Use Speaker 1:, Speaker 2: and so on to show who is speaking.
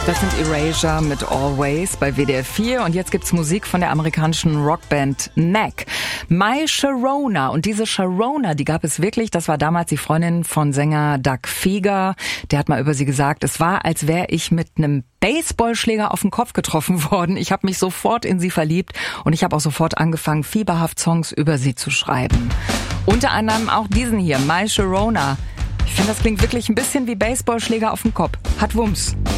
Speaker 1: Das sind Erasure mit Always bei WDR 4 und jetzt gibt's Musik von der amerikanischen Rockband Neck. My Sharona, und diese Sharona, die gab es wirklich, das war damals die Freundin von Sänger Doug Fieger. Der hat mal über sie gesagt, es war, als wäre ich mit einem Baseballschläger auf den Kopf getroffen worden. Ich habe mich sofort in sie verliebt und ich habe auch sofort angefangen, fieberhaft Songs über sie zu schreiben. Unter anderem auch diesen hier, My Sharona. Ich finde, das klingt wirklich ein bisschen wie Baseballschläger auf dem Kopf. Hat Wumms.